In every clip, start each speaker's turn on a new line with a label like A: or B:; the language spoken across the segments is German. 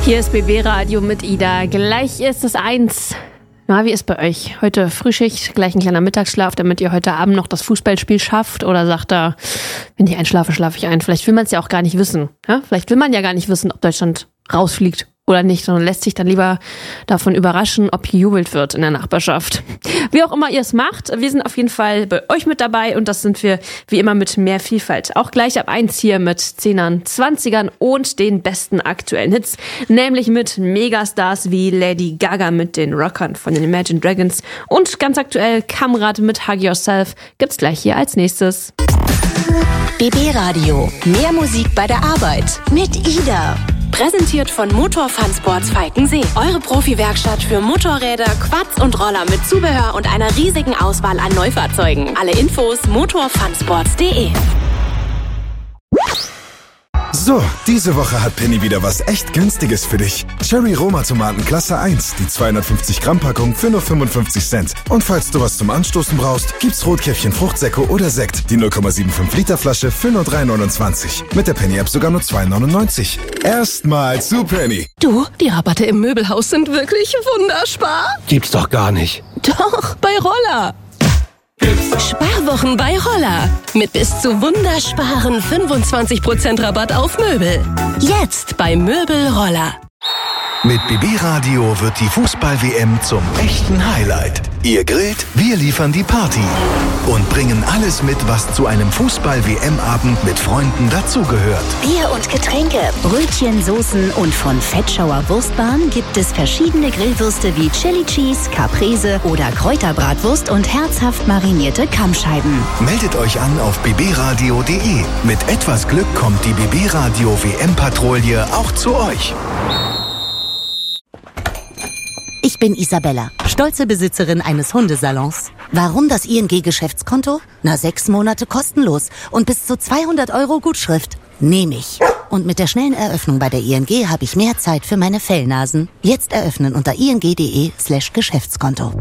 A: Hier ist BB Radio mit Ida. Gleich ist es 1. Na, wie ist bei euch? Heute Frühschicht, gleich ein kleiner Mittagsschlaf, damit ihr heute Abend noch das Fußballspiel schafft? Oder sagt er, wenn ich einschlafe, schlafe ich ein? Vielleicht will man es ja auch gar nicht wissen. Ja? Vielleicht will man ja gar nicht wissen, ob Deutschland rausfliegt oder nicht, sondern lässt sich dann lieber davon überraschen, ob gejubelt wird in der Nachbarschaft. Wie auch immer ihr es macht, wir sind auf jeden Fall bei euch mit dabei und das sind wir wie immer mit mehr Vielfalt. Auch gleich ab 1 hier mit 10ern, 20ern und den besten aktuellen Hits, nämlich mit Megastars wie Lady Gaga mit den Rockern von den Imagine Dragons und ganz aktuell Kamrat mit Hug Yourself gibt's gleich hier als nächstes.
B: BB Radio. Mehr Musik bei der Arbeit mit Ida.
C: Präsentiert von Motor Fun Sports Falkensee. Eure Profi-Werkstatt für Motorräder, Quads und Roller mit Zubehör und einer riesigen Auswahl an Neufahrzeugen. Alle Infos motorfunsports.de.
D: So, diese Woche hat Penny wieder was echt Günstiges für dich. Cherry Roma Tomaten Klasse 1, die 250 Gramm Packung für nur 55 Cent. Und falls du was zum Anstoßen brauchst, gibt's Rotkäppchen Fruchtsäcko oder Sekt, die 0,75 Liter Flasche für nur 3,29. Mit der Penny App sogar nur 2,99. Erstmal zu Penny.
E: Du, die Rabatte im Möbelhaus sind wirklich wunderspar.
F: Gibt's doch gar nicht.
E: Doch, bei Roller. Sparwochen bei Roller. Mit bis zu wundersparen 25% Rabatt auf Möbel. Jetzt bei Möbel Roller.
G: Mit BB Radio wird die Fußball-WM zum echten Highlight. Ihr grillt, wir liefern die Party. Und bringen alles mit, was zu einem Fußball-WM-Abend mit Freunden dazugehört.
B: Bier und Getränke, Brötchen, Soßen und von Fettschauer Wurstbahn gibt es verschiedene Grillwürste wie Chili Cheese, Caprese oder Kräuterbratwurst und herzhaft marinierte Kammscheiben.
G: Meldet euch an auf bbradio.de. Mit etwas Glück kommt die BB Radio WM-Patrouille auch zu euch.
H: Ich bin Isabella, stolze Besitzerin eines Hundesalons. Warum das ING-Geschäftskonto? 6 Monate kostenlos und bis zu 200 € Gutschrift. Nehme ich. Und mit der schnellen Eröffnung bei der ING habe ich mehr Zeit für meine Fellnasen. Jetzt eröffnen unter ing.de/Geschäftskonto.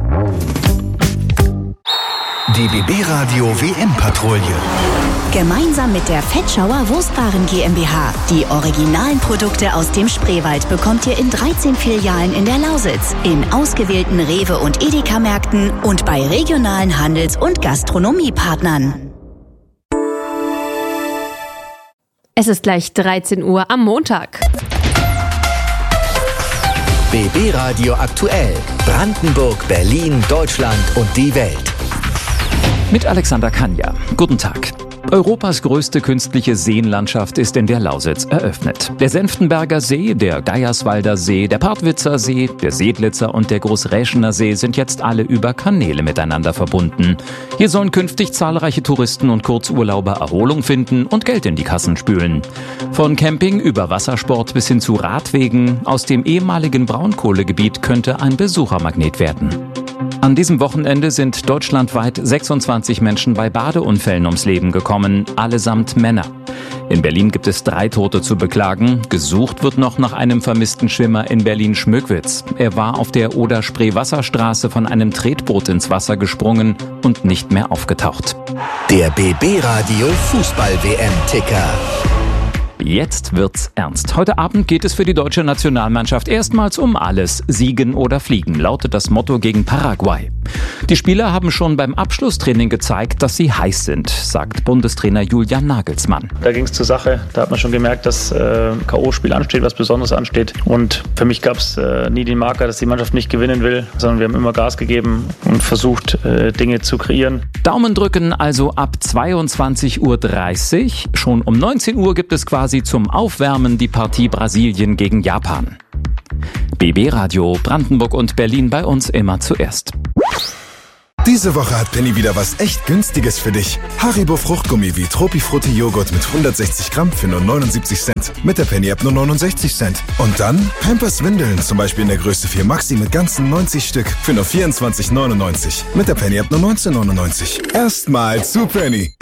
G: Die BB Radio WM-Patrouille.
B: Gemeinsam mit der Fettschauer Wurstwaren GmbH. Die originalen Produkte aus dem Spreewald bekommt ihr in 13 Filialen in der Lausitz, in ausgewählten Rewe- und Edeka-Märkten und bei regionalen Handels- und Gastronomiepartnern.
A: Es ist gleich 13 Uhr am Montag.
I: BB Radio aktuell. Brandenburg, Berlin, Deutschland und die Welt.
J: Mit Alexander Kanja. Guten Tag. Europas größte künstliche Seenlandschaft ist in der Lausitz eröffnet. Der Senftenberger See, der Geierswalder See, der Partwitzer See, der Seedlitzer und der Großräschener See sind jetzt alle über Kanäle miteinander verbunden. Hier sollen künftig zahlreiche Touristen und Kurzurlauber Erholung finden und Geld in die Kassen spülen. Von Camping über Wassersport bis hin zu Radwegen aus dem ehemaligen Braunkohlegebiet könnte ein Besuchermagnet werden. An diesem Wochenende sind deutschlandweit 26 Menschen bei Badeunfällen ums Leben gekommen, allesamt Männer. In Berlin gibt es 3 Tote zu beklagen. Gesucht wird noch nach einem vermissten Schwimmer in Berlin-Schmöckwitz. Er war auf der Oder-Spree-Wasserstraße von einem Tretboot ins Wasser gesprungen und nicht mehr aufgetaucht.
I: Der BB Radio Fußball-WM-Ticker.
J: Jetzt wird's ernst. Heute Abend geht es für die deutsche Nationalmannschaft erstmals um alles. Siegen oder fliegen, lautet das Motto gegen Paraguay. Die Spieler haben schon beim Abschlusstraining gezeigt, dass sie heiß sind, sagt Bundestrainer Julian Nagelsmann.
K: Da ging es zur Sache. Da hat man schon gemerkt, dass K.O.-Spiel ansteht, was Besonderes ansteht. Und für mich gab es nie den Marker, dass die Mannschaft nicht gewinnen will, sondern wir haben immer Gas gegeben und versucht, Dinge zu kreieren.
J: Daumen drücken also ab 22:30 Uhr. Schon um 19 Uhr gibt es quasi zum Aufwärmen die Partie Brasilien gegen Japan. BB Radio Brandenburg und Berlin bei uns immer zuerst.
D: Diese Woche hat Penny wieder was echt Günstiges für dich. Haribo Fruchtgummi wie Tropifrutti Joghurt mit 160 Gramm für nur 79 Cent. Mit der Penny App nur 69 Cent. Und dann Pampers Windeln, zum Beispiel in der Größe 4 Maxi mit ganzen 90 Stück für nur 24,99. Mit der Penny App nur 19,99. Erstmal zu Penny.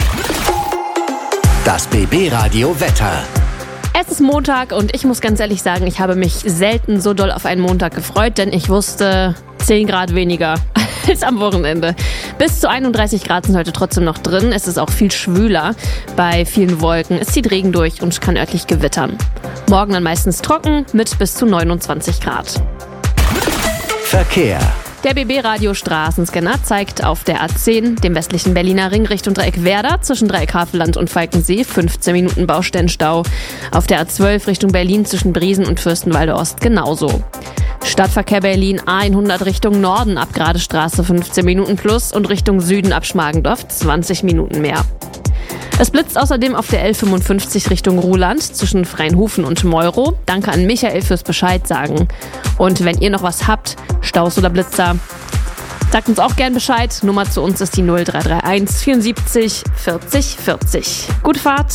I: Das BB Radio Wetter.
A: Es ist Montag und ich muss ganz ehrlich sagen, ich habe mich selten so doll auf einen Montag gefreut, denn ich wusste 10 Grad weniger als am Wochenende. Bis zu 31 Grad sind heute trotzdem noch drin. Es ist auch viel schwüler bei vielen Wolken. Es zieht Regen durch und kann örtlich gewittern. Morgen dann meistens trocken mit bis zu 29 Grad.
I: Verkehr.
A: Der BB-Radio Straßenscanner zeigt auf der A10, dem westlichen Berliner Ring Richtung Dreieck Werder, zwischen Dreieck Havelland und Falkensee 15 Minuten Baustellenstau. Auf der A12 Richtung Berlin zwischen Briesen und Fürstenwalde Ost genauso. Stadtverkehr Berlin A100 Richtung Norden ab Gradestraße 15 Minuten plus und Richtung Süden ab Schmargendorf 20 Minuten mehr. Es blitzt außerdem auf der L55 Richtung Ruhland zwischen Freienhofen und Meuro. Danke an Michael fürs Bescheid sagen. Und wenn ihr noch was habt, Staus oder Blitzer, sagt uns auch gern Bescheid. Nummer zu uns ist die 0331 74 40 40. Gute Fahrt!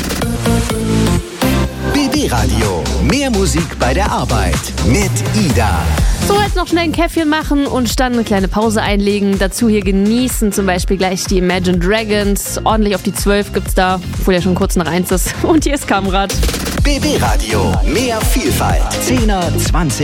I: BB Radio. Mehr Musik bei der Arbeit mit Ida.
A: So, jetzt noch schnell ein Käffchen machen und dann eine kleine Pause einlegen. Dazu hier genießen zum Beispiel gleich die Imagine Dragons. Ordentlich auf die 12 gibt's da, obwohl ja schon kurz nach 1 ist. Und hier ist Kamrat.
I: BB Radio. Mehr Vielfalt. 10er, 20